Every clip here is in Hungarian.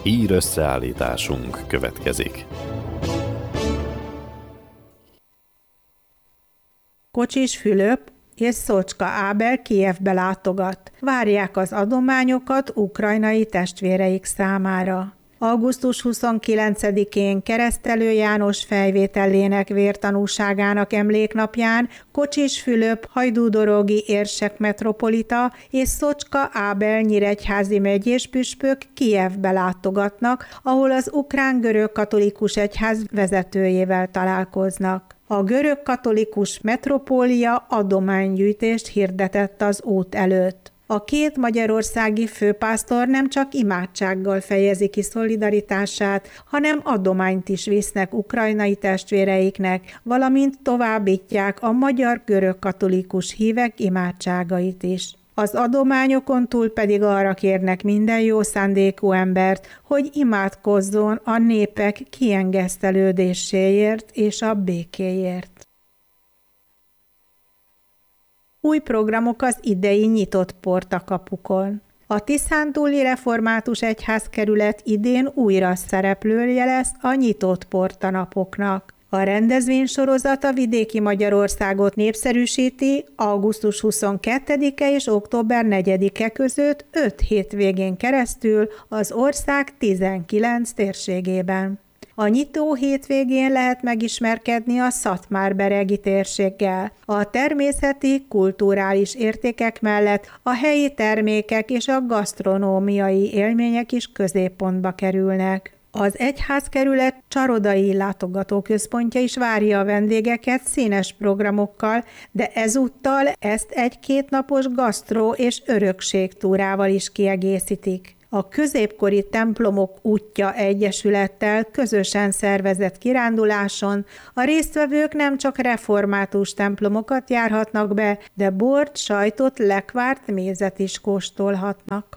Hír összeállításunk következik. Kocsis Fülöp és Szocska Ábel Kijevbe látogat. Várják az adományokat ukrajnai testvéreik számára. Augusztus 29-én Keresztelő János fejvételének vértanúságának emléknapján Kocsis Fülöp hajdúdorogi érsek metropolita és Szocska Ábel nyíregyházi megyés püspök Kijevbe látogatnak, ahol az ukrán görög-katolikus egyház vezetőjével találkoznak. A görög-katolikus metropólia adománygyűjtést hirdetett az út előtt. A két magyarországi főpásztor nem csak imádsággal fejezi ki szolidaritását, hanem adományt is visznek ukrajnai testvéreiknek, valamint továbbítják a magyar görög-katolikus hívek imádságait is. Az adományokon túl pedig arra kérnek minden jó szándékú embert, hogy imádkozzon a népek kiengesztelődéséért és a békéért. Új programok az idei nyitott portakapukon. A Tiszántúli Református Egyházkerület idén újra szereplője lesz a nyitott portanapoknak. A rendezvénysorozat a vidéki Magyarországot népszerűsíti augusztus 22-e és október 4-e között 5 hétvégén keresztül az ország 19 térségében. A nyitó hétvégén lehet megismerkedni a szatmárberegi térséggel. A természeti, kulturális értékek mellett a helyi termékek és a gasztronómiai élmények is középpontba kerülnek. Az egyházkerület csarodai látogatóközpontja is várja a vendégeket színes programokkal, de ezúttal ezt egy kétnapos gasztró- és örökségtúrával is kiegészítik. A Középkori Templomok Útja Egyesülettel közösen szervezett kiránduláson a résztvevők nem csak református templomokat járhatnak be, de bort, sajtot, lekvárt, mézet is kóstolhatnak.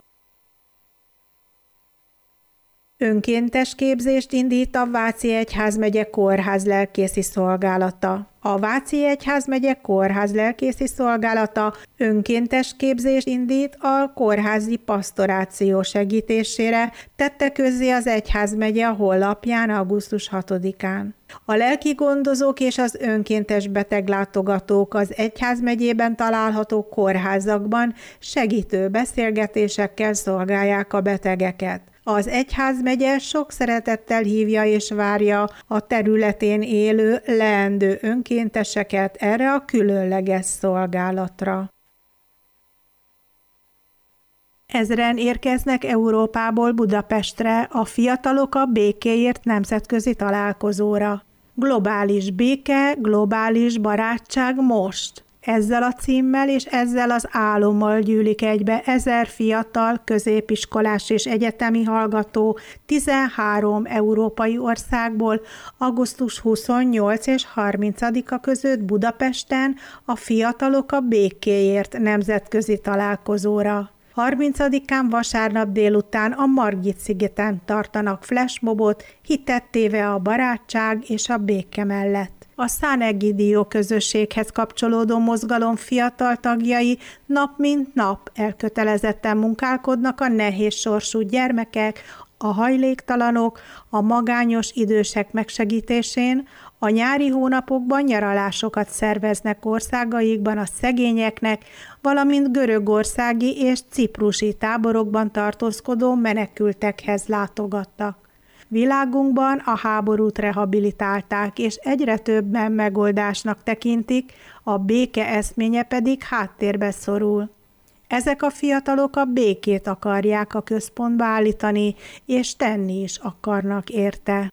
Önkéntes képzést indít a Váci Egyházmegye Kórház lelkészi szolgálata. A Váci Egyházmegye Kórház lelkészi szolgálata önkéntes képzést indít a kórházi pasztoráció segítésére, tette közzé az egyházmegye a honlapján augusztus 6-án. A lelki gondozók és az önkéntes beteglátogatók az egyházmegyében található kórházakban segítő beszélgetésekkel szolgálják a betegeket. Az egyházmegye sok szeretettel hívja és várja a területén élő leendő önkénteseket erre a különleges szolgálatra. Ezren érkeznek Európából Budapestre a Fiatalok a Békéért nemzetközi találkozóra. Globális béke, globális barátság most! Ezzel a címmel és ezzel az álommal gyűlik egybe 1000 fiatal, középiskolás és egyetemi hallgató 13 európai országból augusztus 28 és 30-a között Budapesten a Fiatalok a Békéért nemzetközi találkozóra. 30-án vasárnap délután a Margit-szigeten tartanak flashmobot, hitet téve a barátság és a béke mellett. A San Egidio közösséghez kapcsolódó mozgalom fiatal tagjai nap mint nap elkötelezetten munkálkodnak a nehéz sorsú gyermekek, a hajléktalanok, a magányos idősek megsegítésén, a nyári hónapokban nyaralásokat szerveznek országaikban a szegényeknek, valamint görögországi és ciprusi táborokban tartózkodó menekültekhez látogattak. Világunkban a háborút rehabilitálták, és egyre többen megoldásnak tekintik, a béke eszménye pedig háttérbe szorul. Ezek a fiatalok a békét akarják a központba állítani, és tenni is akarnak érte.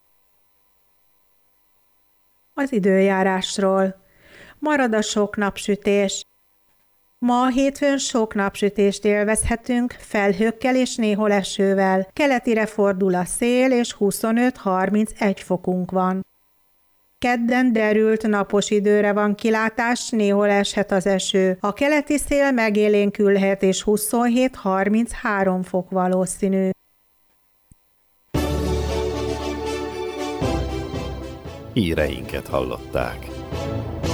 Az időjárásról. Marad a sok napsütés. Ma hétfőn sok napsütést élvezhetünk, felhőkkel és néhol esővel. Keletire fordul a szél, és 25-31 fokunk van. Kedden derült napos időre van kilátás, néhol eshet az eső. A keleti szél megélénkülhet, és 27-33 fok valószínű. Híreinket hallották.